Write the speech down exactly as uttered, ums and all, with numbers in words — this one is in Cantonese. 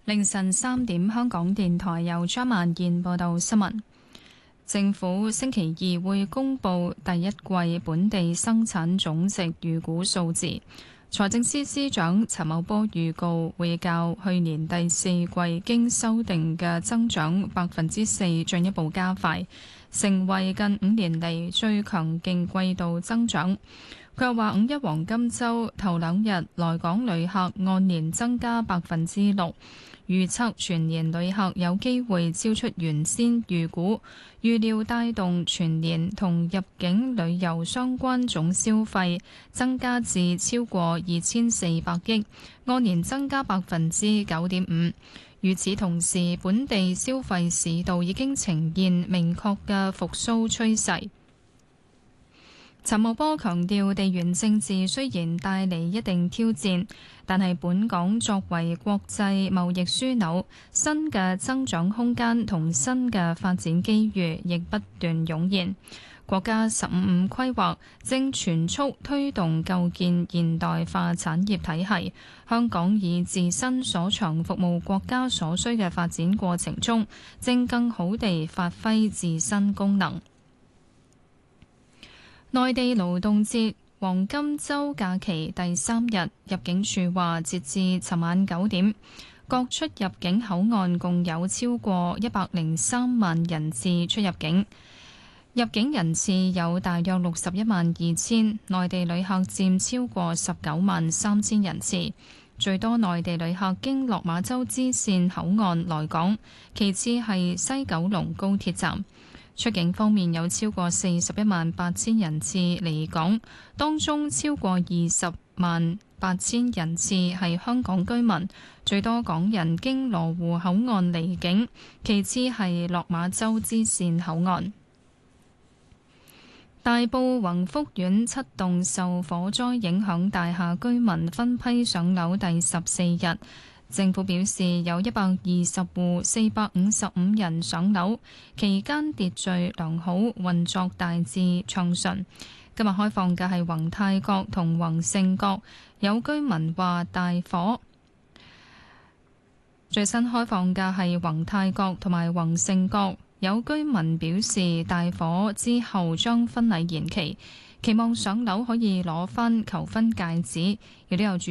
凌晨三點，香港電台由張萬燕報道新聞。政府星期二會公布第一季本地生產總值預估數字。財政司司長陳茂波預告會較去年第四季經修訂嘅增長百分之四進一步加快，成為近五年嚟最強勁季度增長。佢又話：五一黃金週頭兩日來港旅客按年增加百分之六，預測全年旅客有機會超出原先預估，預料帶動全年同入境旅遊相關總消費增加至超過二千四百億，按年增加百分之九點五。與此同時，本地消費市道已經呈現明確嘅復甦趨勢。陳茂波強調，地緣政治雖然帶嚟一定挑戰，但係本港作為國際貿易樞紐，新嘅增長空間同新嘅發展機遇亦不斷湧現。國家十五五規劃正全速推動構建現代化產業體系，香港以自身所長服務國家所需嘅發展過程中，正更好地發揮自身功能。內地勞動節黃金週假期第三日，入境處話，截至尋晚九點，各出入境口岸共有超過一百零三萬人次出入境，入境人次有大約六十一萬二千，內地旅客佔超過十九萬三千人次。最多內地旅客經落馬洲支線口岸來港，其次係西九龍高鐵站。出境方面有超過四十一萬八千人次離港，當中超過二十萬八千人次係香港居民，最多港人經羅湖口岸離境，其次係落馬洲支線口岸。大埔宏福苑七棟受火災影響大廈居民分批上樓第十四日。政府表示有一百二十戶四百五十五人上樓，期間秩序良好，運作大致暢順。今日開放嘅係宏泰閣同宏盛閣，有居民話大火。最新開放嘅係宏泰閣同埋宏盛閣，有居民表示大火之後將婚禮延期，期望上樓可以攞返求婚戒指，亦都有住